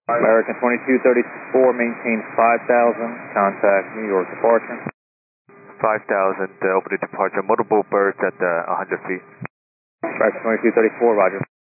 American 2234, maintain 5,000, contact New York departure. 5,000, open the departure, multiple birds at 100 feet. American 2234, roger.